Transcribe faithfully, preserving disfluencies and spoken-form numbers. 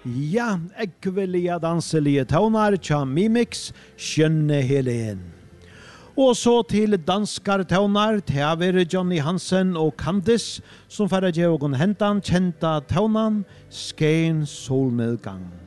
Ja, ekvelia danselige tøvnar tja Mimix, skjønne Helen. Og så til danskar tøvnar, teaver Johnny Hansen og Candice, som færre gjør og hentan kjenta tøvnan, Skein solnedgang.